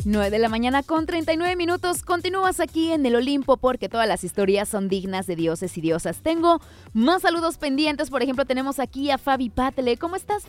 9 de la mañana con 39 minutos. Continúas aquí en el Olimpo porque todas las historias son dignas de dioses y diosas. Tengo más saludos pendientes. Por ejemplo, tenemos aquí a Fabi Patle. ¿Cómo estás,